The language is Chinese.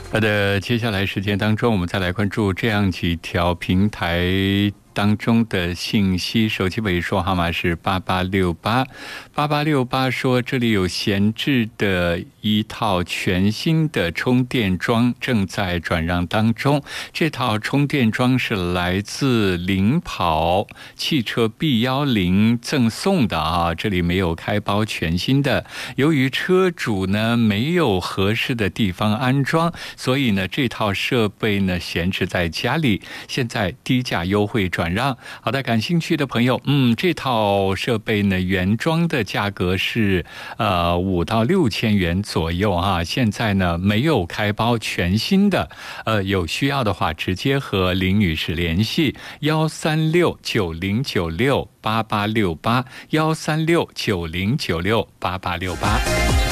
好的，接下来时间当中，我们再来关注这样几条平台当中的信息。手机尾数号码是8868，8868说这里有闲置的一套全新的充电桩正在转让当中。这套充电桩是来自领跑汽车 B10赠送的啊，这里没有开包，全新的。由于车主呢没有合适的地方安装，所以呢这套设备呢闲置在家里，现在低价优惠转让。好的，感兴趣的朋友，这套设备呢原装的价格是5到6千元左右啊，现在呢没有开包，全新的。有需要的话直接和林女士联系13690968868，13690968868。